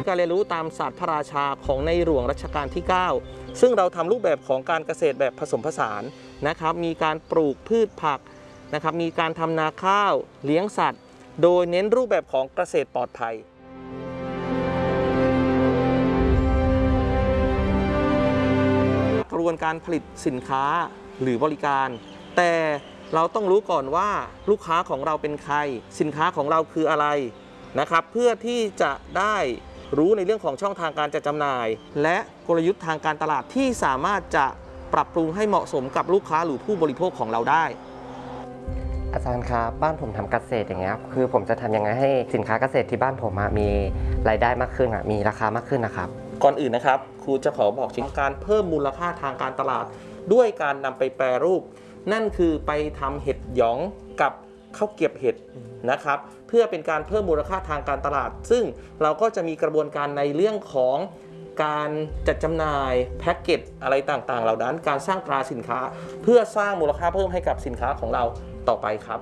การเรียนรู้ตามศาสตร์พระราชาของในหลวงรัชกาลที่ 9ซึ่งเราทำรูปแบบของการเกษตรแบบผสมผสานนะครับมีการปลูกพืชผักนะครับมีการทำนาข้าวเลี้ยงสัตว์โดยเน้นรูปแบบของเกษตรปลอดภัยกระบวนการผลิตสินค้าหรือบริการแต่เราต้องรู้ก่อนว่าลูกค้าของเราเป็นใครสินค้าของเราคืออะไรนะครับเพื่อที่จะได้รู้ในเรื่องของช่องทางการจัดจำหน่ายและกลยุทธ์ทางการตลาดที่สามารถจะปรับปรุงให้เหมาะสมกับลูกค้าหรือผู้บริโภคของเราได้อาจารย์ครับบ้านผมทำเกษตรอย่างเงี้ยคือผมจะทำยังไงให้สินค้าเกษตรที่บ้านผมมีรายได้มากขึ้นมีราคามากขึ้นนะครับก่อนอื่นนะครับครูจะขอบอกถึงการเพิ่มมูลค่าทางการตลาดด้วยการนำไปแปรรูปนั่นคือไปทำเห็ดหยองกับข้าวเกรียบเห็ดนะครับเพื่อเป็นการเพิ่มมูลค่าทางการตลาดซึ่งเราก็จะมีกระบวนการในเรื่องของการจัดจำหน่ายแพ็กเกจอะไรต่างๆเหล่านั้นการสร้างตราสินค้าเพื่อสร้างมูลค่าเพิ่มให้กับสินค้าของเราต่อไปครับ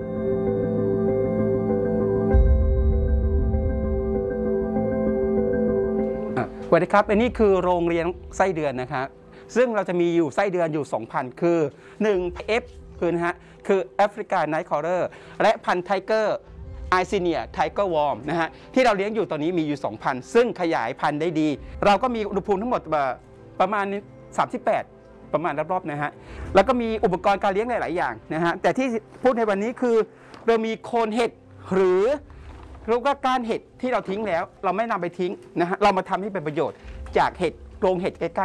สวัสดีครับอันนี้คือโรงเรียนไส้เดือนนะครับซึ่งเราจะมีอยู่ไส้เดือนอยู่ 2,000 คือ 1 F คือแอฟริกาไนท์คอร์เรอร์และพันธุ์ไทเกอร์ไอซีเนียไทเกอร์วอร์มนะฮะที่เราเลี้ยงอยู่ตอนนี้มีอยู่ 2,000 ซึ่งขยายพันธุ์ได้ดีเราก็มีอุณหภูมิทั้งหมดประมาณ38ประมาณรอบๆนะฮะแล้วก็มีอุปกรณ์การเลี้ยงหลายๆอย่างนะฮะแต่ที่พูดในวันนี้คือเรามีโคนเห็ดหรือแล้วก็ก้านเห็ดที่เราทิ้งแล้วเราไม่นำไปทิ้งนะฮะเรามาทำให้เป็นประโยชน์จากเห็ดโรงเห็ดใกล้